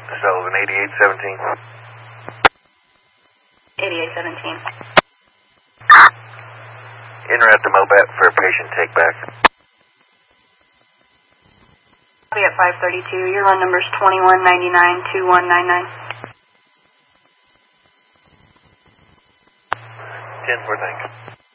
Sullivan 8817. 8817. En route to Mobat for patient take back. Copy at 532. Your run number's 2199-2199. 10-4, thanks.